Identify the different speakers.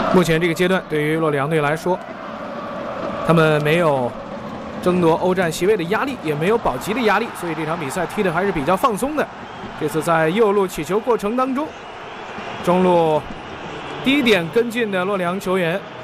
Speaker 1: 目前这个阶段，对于洛里昂队来说，他们没有争夺欧战席位的压力，也没有保级的压力，所以这场比赛踢得还是比较放松的。这次在右路起球过程当中，中路低点跟进的洛里昂球员